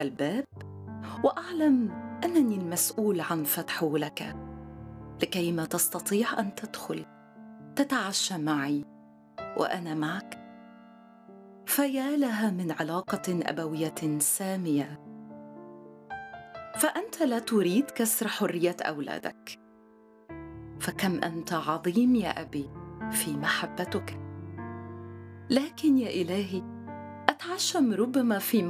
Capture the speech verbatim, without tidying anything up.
الباب وأعلم أنني المسؤول عن فتحه لك لكيما تستطيع أن تدخل تتعشى معي وأنا معك. فيا لها من علاقة أبوية سامية. فأنت لا تريد كسر حرية أولادك، فكم أنت عظيم يا أبي في محبتك. لكن يا إلهي، أتعشم ربما في